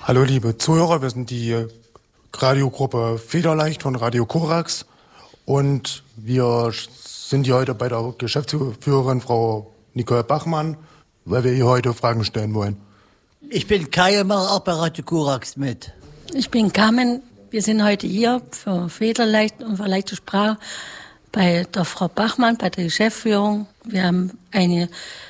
Hallo liebe Zuhörer, wir sind die Radiogruppe Federleicht von Radio Korax und wir sind hier heute bei der Geschäftsführerin Frau Nicole Bachmann, weil wir hier heute Fragen stellen wollen. Ich bin Kai, mache auch bei Radio Korax mit. Ich bin Carmen, wir sind heute hier für Federleicht und für leichte Sprache bei der Frau Bachmann, bei der Geschäftsführung. Wir haben einige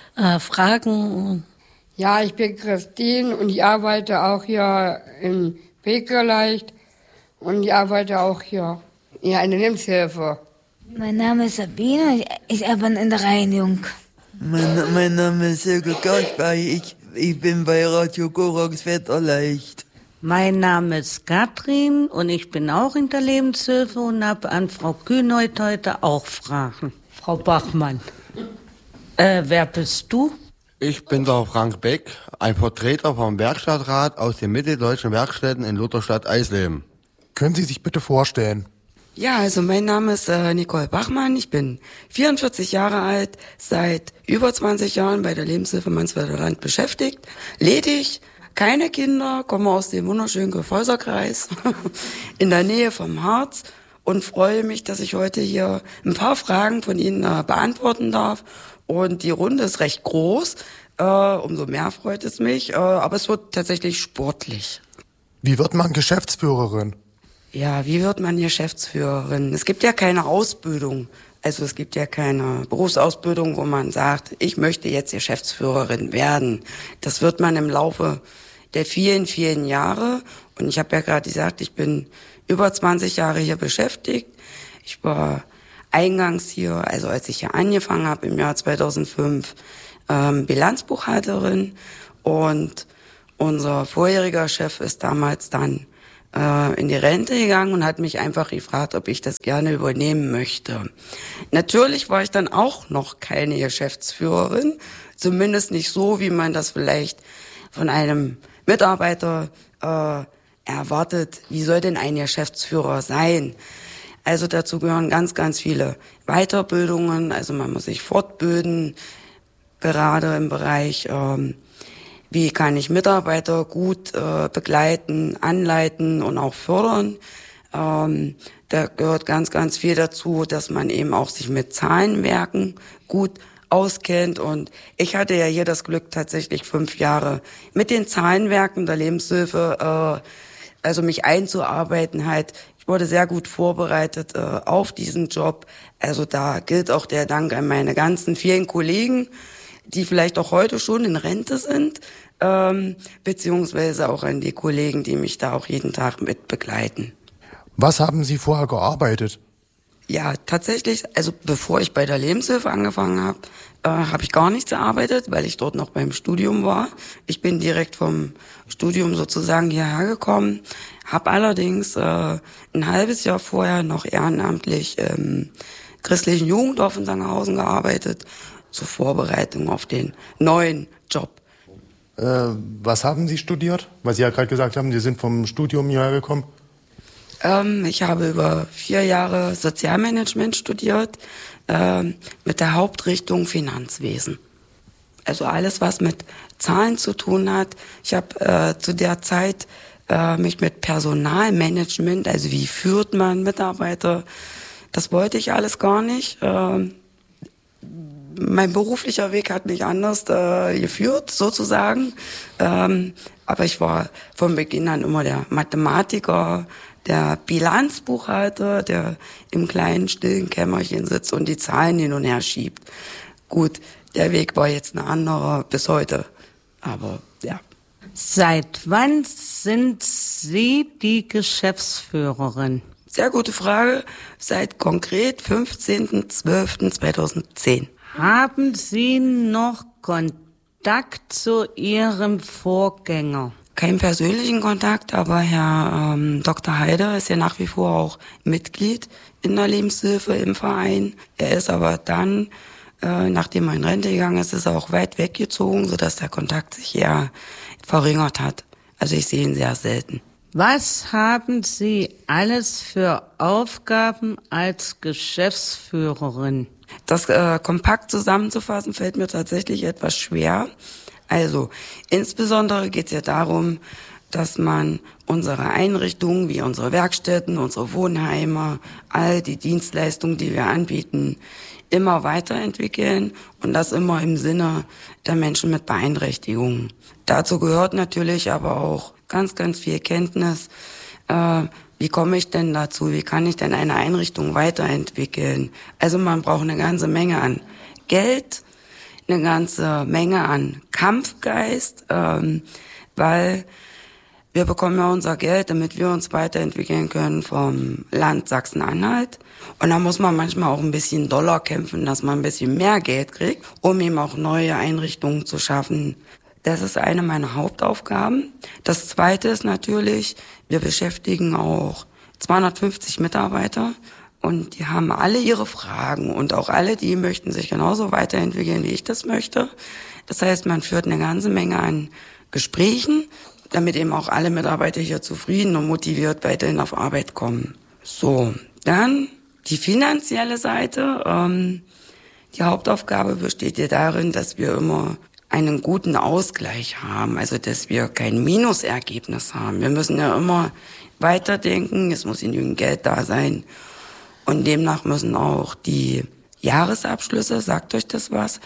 Fragen. Ja, ich bin Christine und ich arbeite auch hier in Federleicht und ich arbeite auch hier in der Lebenshilfe. Mein Name ist Sabine, ich arbeite in der Reinigung. Mein Name ist Silke Gaschbei, ich bin bei Radio Korax Federleicht. Mein Name ist Katrin und ich bin auch in der Lebenshilfe und habe an Frau Kühnert heute auch Fragen. Frau Bachmann, wer bist du? Ich bin der Frank Beck, ein Vertreter vom Werkstattrat aus den mitteldeutschen Werkstätten in Lutherstadt-Eisleben. Können Sie sich bitte vorstellen? Ja, also mein Name ist Nicole Bachmann, ich bin 44 Jahre alt, seit über 20 Jahren bei der Lebenshilfe Mansfelder Land beschäftigt, ledig, keine Kinder, komme aus dem wunderschönen Gefäuserkreis in der Nähe vom Harz und freue mich, dass ich heute hier ein paar Fragen von Ihnen beantworten darf. Und die Runde ist recht groß, umso mehr freut es mich, aber es wird tatsächlich sportlich. Wie wird man Geschäftsführerin? Ja, wie wird man Geschäftsführerin? Es gibt ja keine Ausbildung, also es gibt ja keine Berufsausbildung, wo man sagt, ich möchte jetzt Geschäftsführerin werden. Das wird man im Laufe der vielen, vielen Jahre. Und ich habe ja gerade gesagt, ich bin über 20 Jahre hier beschäftigt. Ich war eingangs hier, also als ich hier angefangen habe im Jahr 2005, Bilanzbuchhalterin und unser vorheriger Chef ist damals dann in die Rente gegangen und hat mich einfach gefragt, ob ich das gerne übernehmen möchte. Natürlich war ich dann auch noch keine Geschäftsführerin, zumindest nicht so, wie man das vielleicht von einem Mitarbeiter erwartet. Wie soll denn ein Geschäftsführer sein? Also dazu gehören ganz, ganz viele Weiterbildungen. Also man muss sich fortbilden, gerade im Bereich, wie kann ich Mitarbeiter gut begleiten, anleiten und auch fördern. Da gehört ganz, ganz viel dazu, dass man eben auch sich mit Zahlenwerken gut auskennt. Und ich hatte ja hier das Glück, tatsächlich 5 Jahre mit den Zahlenwerken der Lebenshilfe, also mich einzuarbeiten halt. Ich wurde sehr gut vorbereitet auf diesen Job. Also da gilt auch der Dank an meine ganzen vielen Kollegen, die vielleicht auch heute schon in Rente sind, beziehungsweise auch an die Kollegen, die mich da auch jeden Tag mit begleiten. Was haben Sie vorher gearbeitet? Ja, tatsächlich, also bevor ich bei der Lebenshilfe angefangen habe, habe ich gar nichts gearbeitet, weil ich dort noch beim Studium war. Ich bin direkt vom Studium sozusagen hierher gekommen, habe allerdings ein halbes Jahr vorher noch ehrenamtlich im christlichen Jugenddorf in Sangerhausen gearbeitet, zur Vorbereitung auf den neuen Job. Was haben Sie studiert? Weil Sie ja gerade gesagt haben, Sie sind vom Studium hierher gekommen. Ich habe über 4 Jahre Sozialmanagement studiert, mit der Hauptrichtung Finanzwesen. Also alles, was mit Zahlen zu tun hat. Ich habe zu der Zeit mich mit Personalmanagement, also wie führt man Mitarbeiter, das wollte ich alles gar nicht. Mein beruflicher Weg hat mich anders geführt, sozusagen. Aber ich war von Beginn an immer der Mathematiker, der Bilanzbuchhalter, der im kleinen, stillen Kämmerchen sitzt und die Zahlen hin und her schiebt. Gut, der Weg war jetzt ein anderer bis heute. Aber ja. Seit wann sind Sie die Geschäftsführerin? Sehr gute Frage. Seit konkret 15.12.2010. Haben Sie noch Kontakt zu Ihrem Vorgänger? Keinen persönlichen Kontakt, aber Herr Dr. Heider ist ja nach wie vor auch Mitglied in der Lebenshilfe im Verein. Er ist aber dann, nachdem er in Rente gegangen ist, ist er auch weit weggezogen, sodass der Kontakt sich eher verringert hat. Also ich sehe ihn sehr selten. Was haben Sie alles für Aufgaben als Geschäftsführerin? Das kompakt zusammenzufassen fällt mir tatsächlich etwas schwer. Also insbesondere geht es ja darum, dass man unsere Einrichtungen wie unsere Werkstätten, unsere Wohnheime, all die Dienstleistungen, die wir anbieten, immer weiterentwickeln und das immer im Sinne der Menschen mit Beeinträchtigungen. Dazu gehört natürlich aber auch ganz, ganz viel Kenntnis. Wie komme ich denn dazu? Wie kann ich denn eine Einrichtung weiterentwickeln? Also man braucht eine ganze Menge an Geld, eine ganze Menge an Kampfgeist, weil wir bekommen ja unser Geld, damit wir uns weiterentwickeln können vom Land Sachsen-Anhalt. Und da muss man manchmal auch ein bisschen Dollar kämpfen, dass man ein bisschen mehr Geld kriegt, um eben auch neue Einrichtungen zu schaffen. Das ist eine meiner Hauptaufgaben. Das Zweite ist natürlich, wir beschäftigen auch 250 Mitarbeiter und die haben alle ihre Fragen und auch alle, die möchten sich genauso weiterentwickeln, wie ich das möchte. Das heißt, man führt eine ganze Menge an Gesprächen, damit eben auch alle Mitarbeiter hier zufrieden und motiviert weiterhin auf Arbeit kommen. So, dann die finanzielle Seite. Die Hauptaufgabe besteht ja darin, dass wir immer einen guten Ausgleich haben, also dass wir kein Minusergebnis haben. Wir müssen ja immer weiterdenken, es muss genügend Geld da sein und demnach müssen auch die Jahresabschlüsse, sagt euch das was?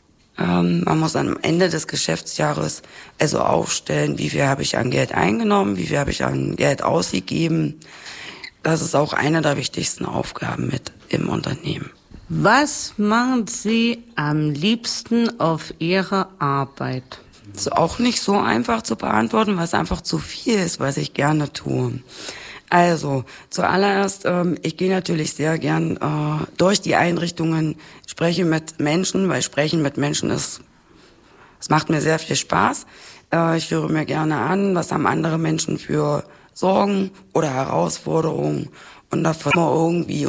Man muss am Ende des Geschäftsjahres also aufstellen, wie viel habe ich an Geld eingenommen, wie viel habe ich an Geld ausgegeben. Das ist auch eine der wichtigsten Aufgaben mit im Unternehmen. Was machen Sie am liebsten auf Ihrer Arbeit? Das ist auch nicht so einfach zu beantworten, weil es einfach zu viel ist, was ich gerne tue. Also, zuallererst, ich gehe natürlich sehr gern durch die Einrichtungen, spreche mit Menschen, weil Sprechen mit Menschen es macht mir sehr viel Spaß. Ich höre mir gerne an, was haben andere Menschen für Sorgen oder Herausforderungen und da immer irgendwie